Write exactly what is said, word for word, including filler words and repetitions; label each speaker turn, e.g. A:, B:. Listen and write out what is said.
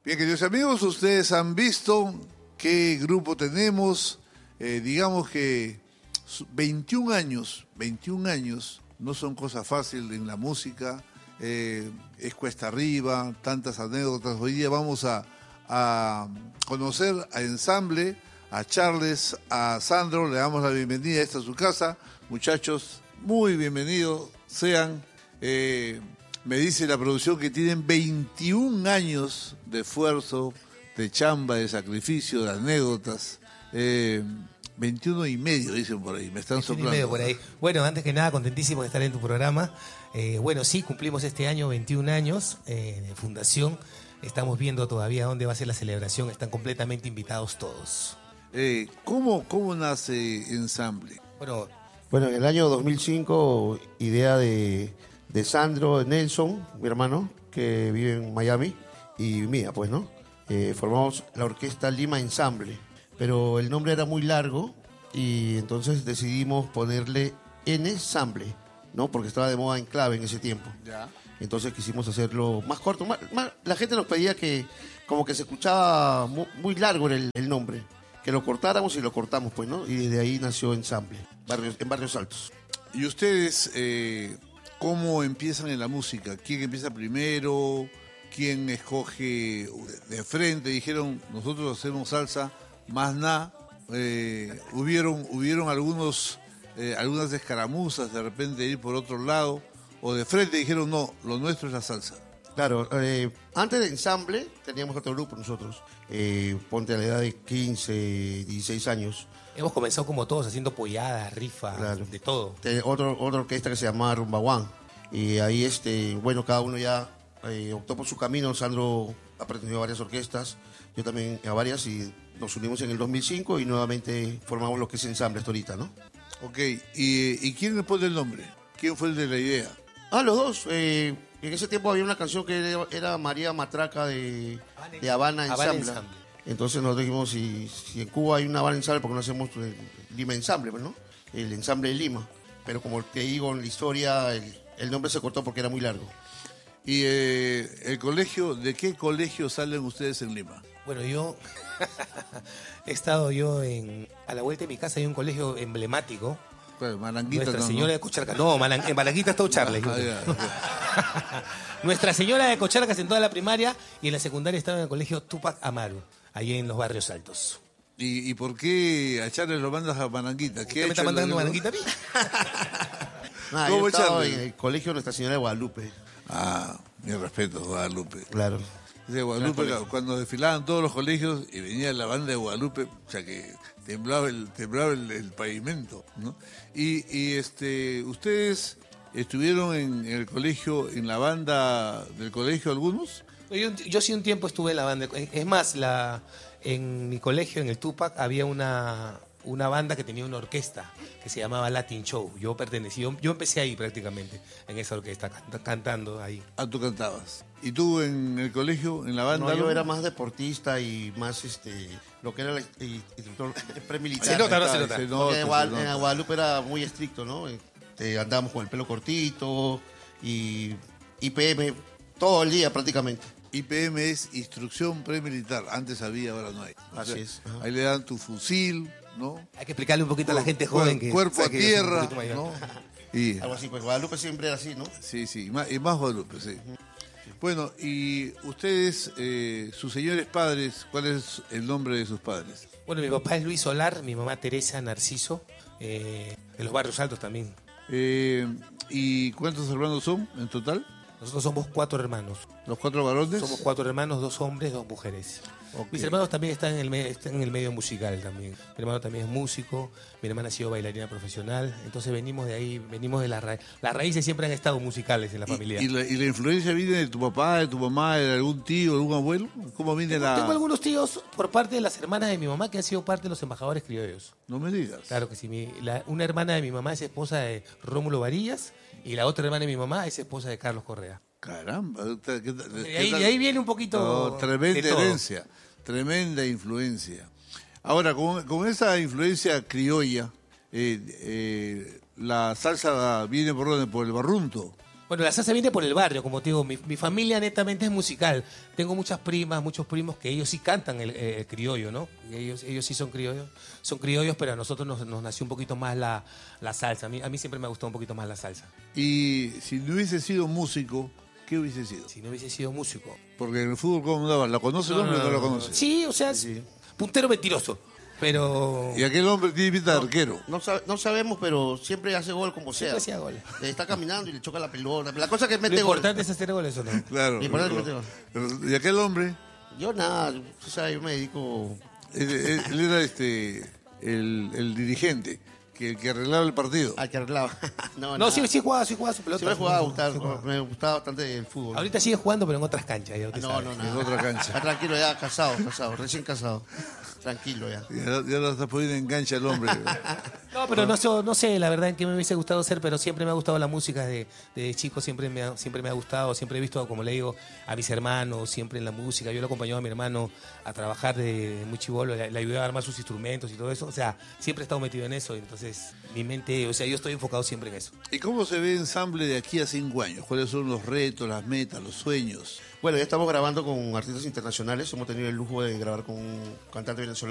A: Bien, queridos amigos, ustedes han visto qué grupo tenemos. Eh, digamos que veintiún años, veintiún años no son cosa fácil en la música. Eh, es cuesta arriba, tantas anécdotas. Hoy día vamos a, a conocer a Ensamble, a Charles, a Sandro. Le damos la bienvenida a esta su casa. Muchachos, muy bienvenidos sean. Eh, me dice la producción que tienen veintiún años de esfuerzo, de chamba, de sacrificio, de anécdotas. Eh, veintiuno y medio, dicen por ahí, me están soplando.
B: Y medio por ahí. Bueno, antes que nada, contentísimo de estar en tu programa. Eh, bueno, sí, cumplimos este año veintiún años eh, de fundación. Estamos viendo todavía dónde va a ser la celebración. Están completamente invitados todos.
A: Eh, ¿cómo, ¿Cómo nace Ensamble?
B: Bueno,
C: Bueno, en el año dos mil cinco, idea de, de Sandro Nelson, mi hermano, que vive en Miami, y mía, pues, ¿no? Eh, formamos la orquesta Lima Ensamble, pero el nombre era muy largo y entonces decidimos ponerle Ensamble, ¿no? Porque estaba de moda Enclave en ese tiempo.
A: Ya.
C: Entonces quisimos hacerlo más corto. Más, más, la gente nos pedía que como que se escuchaba muy, muy largo el, el nombre, que lo cortáramos y lo cortamos, pues, ¿no? Y de ahí nació Ensamble, barrios, en Barrios Altos.
A: ¿Y ustedes eh, cómo empiezan en la música? ¿Quién empieza primero? ¿Quién escoge de frente? Dijeron, nosotros hacemos salsa, más nada. Eh, hubieron, hubieron algunos, eh, algunas escaramuzas de repente de ir por otro lado, o de frente dijeron, no, lo nuestro es la salsa.
C: Claro, eh, antes de Ensamble teníamos otro grupo nosotros, eh, ponte a la edad de quince, dieciséis años.
B: hemos comenzado como todos, haciendo polladas, rifas,
C: Claro.
B: de todo.
C: Te- otro, otra orquesta que se llamaba Rumba One. Y ahí, este, bueno, cada uno ya eh, optó por su camino. Sandro ha pertenecido a varias orquestas, yo también a varias, y nos unimos en el dos mil cinco y nuevamente formamos lo que es Ensamble hasta ahorita, ¿no?
A: Ok, ¿y, y quién le pone el nombre? ¿Quién fue el de la idea?
C: Ah, los dos. Eh, en ese tiempo había una canción que era, era María Matraca de, de Habana
B: Habana
C: Ensamble.
B: Ensamble.
C: Entonces nos dijimos, si, si en Cuba hay una Habana Ensamble, ¿por qué no hacemos el Lima Ensamble, pues, ¿no? El Ensamble de Lima. Pero como te digo, en la historia el, el nombre se cortó porque era muy largo.
A: ¿Y eh, el colegio, de qué colegio salen ustedes en Lima?
B: Bueno, yo he estado yo en... A la vuelta de mi casa hay un colegio emblemático.
A: Pues, Malanguita,
B: Nuestra
A: no,
B: Señora
A: ¿no?
B: de Cocharcas. No, Malan- en Malanguita está Charles.
A: Ah, ya, ya.
B: Nuestra Señora de Cocharcas en toda la primaria, y en la secundaria estaba en el colegio Tupac Amaru, ahí en los Barrios Altos.
A: ¿Y, ¿Y por qué a Charles lo mandas a Malanguita? ¿Qué
B: ¿Usted
A: ha
B: me está
A: hecho el-
B: mandando Malanguita a mí?
C: Ah,
A: ¿Cómo
C: yo estaba
A: Charlie?
C: en el colegio Nuestra Señora de Guadalupe.
A: Ah, mi respeto, Guadalupe.
C: Claro.
A: De Guadalupe, cuando desfilaban todos los colegios y venía la banda de Guadalupe, o sea que temblaba el, temblaba el, el pavimento, ¿no? Y, y este, ¿ustedes estuvieron en, en el colegio, en la banda del colegio algunos?
B: Yo, yo sí un tiempo estuve en la banda. Es más, la, en mi colegio, en el Tupac, había una, una banda que tenía una orquesta que se llamaba Latin Show. Yo pertenecí, yo, yo empecé ahí prácticamente, en esa orquesta, can- cantando ahí.
A: Ah, tú cantabas. ¿Y tú en el colegio, en la banda?
C: No, yo
A: no?
C: era más deportista y más este lo que era el, el instructor premilitar.
B: Se nota, ¿no? Se
A: Ahí
B: nota.
A: está, se
C: Porque
A: nota,
C: en,
A: se
C: Guad-
A: nota.
C: en Guadalupe era muy estricto, ¿no? Este, andábamos con el pelo cortito y I P M todo el día prácticamente.
A: I P M es instrucción premilitar. Antes había, ahora no hay. O
C: Así
A: sea,
C: es, ajá.
A: Ahí le dan tu fusil, ¿no?
B: Hay que explicarle un poquito a la gente joven que...
A: Cuerpo a
B: sabe que yo soy un
A: tierra,
B: poquito mayor.
A: ¿no? Y,
C: Algo así, pues Guadalupe siempre era así, ¿no?
A: sí, sí, y más, y más Guadalupe, sí. Bueno, y ustedes, eh, sus señores padres, ¿cuál es el nombre de sus padres?
B: Bueno, mi papá es Luis Solar, mi mamá Teresa Narciso, eh, de los Barrios Altos también.
A: Eh, ¿Y cuántos hermanos son en total?
B: Nosotros somos cuatro hermanos.
A: ¿Los cuatro varones?
B: Somos cuatro hermanos, dos hombres, dos mujeres.
A: Ok.
B: Mis hermanos también están en, el me- están en el medio musical también. Mi hermano también es músico, mi hermana ha sido bailarina profesional, entonces venimos de ahí, venimos de las raíces. Las raíces siempre han estado musicales en la familia.
A: ¿Y, y la, y la influencia viene de tu papá, de tu mamá, de algún tío, algún abuelo? ¿Cómo viene
B: Tengo,
A: la...?
B: tengo algunos tíos por parte de las hermanas de mi mamá que han sido parte de los embajadores criollos.
A: No me digas.
B: Claro que sí. Mi- la- una hermana de mi mamá es esposa de Rómulo Varillas y la otra hermana de mi mamá es esposa de Carlos Correa.
A: Caramba. ¿qué- qué- qué
B: De ahí,
A: tal?
B: de ahí viene un poquito
A: No, tremenda
B: de todo.
A: herencia, tremenda influencia. Ahora, con, con esa influencia criolla, eh, eh, la salsa viene por dónde, por el barrunto.
B: Bueno, la salsa viene por el barrio, como te digo. Mi, mi familia netamente es musical. Tengo muchas primas, muchos primos que ellos sí cantan el, el criollo, ¿no? Ellos, ellos sí son criollos. Son criollos, pero a nosotros nos, nos nació un poquito más la, la salsa. A mí, a mí siempre me ha gustado un poquito más la salsa.
A: Y si no hubiese sido músico, ¿qué hubiese sido?
B: Si no hubiese sido músico.
A: Porque en el fútbol, ¿cómo andabas? ¿La conoce el hombre o no la conoce?
B: Sí, o sea,
C: Sí.
B: puntero mentiroso. Pero
A: Y aquel hombre tiene pinta de arquero.
C: No, sab- no sabemos, pero siempre hace gol como sea.
B: siempre hacía goles.
C: Está caminando y le choca la pelota. La cosa es que
B: Lo
C: mete gol.
B: importante es hacer goles o no.
A: Claro.
C: Lo importante es que
A: Pero- ¿Y aquel hombre?
C: Yo nada, o sea, yo me dedico...
A: Él, él- él era este el, el dirigente, que, que arreglaba el partido.
C: al que arreglaba.
B: No,
C: no, nada.
B: sí, sí jugaba, sí jugaba su pelota.
C: Siempre jugaba,
B: Sí,
C: gustar,
B: sí jugaba.
C: me gustaba bastante el fútbol.
B: Ahorita sigue jugando, pero en otras canchas. Ya usted
C: no,
B: sabe.
C: no,
A: En
C: nada.
A: otra cancha.
C: Está tranquilo ya, casado, casado, recién casado. Tranquilo ya.
A: Ya, ya lo está poniendo en cancha el hombre.
B: No, pero no, sé- no sé, la verdad en qué me hubiese gustado ser, pero siempre me ha gustado la música de, de chico, siempre me, ha, siempre me ha gustado, siempre he visto, como le digo, a mis hermanos, siempre en la música. Yo lo acompañaba a mi hermano a trabajar de muy chibolo, le, le ayudaba a armar sus instrumentos y todo eso. O sea, siempre he estado metido en eso, entonces mi mente, o sea, yo estoy enfocado siempre en eso.
A: ¿Y cómo se ve Ensamble de aquí a cinco años? ¿Cuáles son los retos, las metas, los sueños?
C: Bueno, ya estamos grabando con artistas internacionales. Hemos tenido el lujo de grabar con un cantante venezolano.